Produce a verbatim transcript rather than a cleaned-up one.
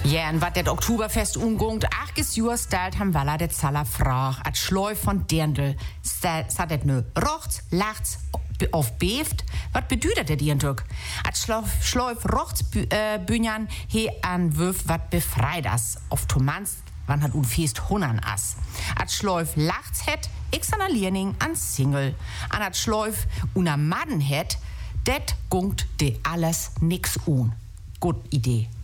Ja, und wat det Oktoberfest ungungt, ach gesjur stelt ham Walla det Zalla frag, at Schleuf von Dirndl, sat det nö rochts, lachts, auf beeft, wat bedüdet det Dirndl? At Schleuf, Schleuf rochts äh, Bünjan, he an Wöf wat befreit as, auf Tomans, wann hat un Fest hunnern as. At Schleuf lachts het, x an a Learning an Single. An at Schleuf una Madden het, det gungt de alles nix un. Gut Idee.